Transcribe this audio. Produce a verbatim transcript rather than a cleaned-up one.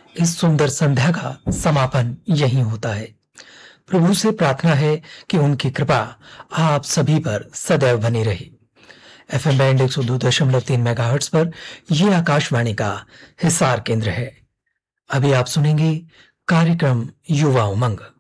इस सुंदर संध्या का समापन यहीं होता है। प्रभु से प्रार्थना है कि उनकी कृपा आप सभी पर सदैव बनी रहे। एफएम बैंड एक सौ दो दशमलव तीन मेगाहर्ट्ज पर यह आकाशवाणी का हिसार केंद्र है। अभी आप सुनेंगे कार्यक्रम युवा उमंग।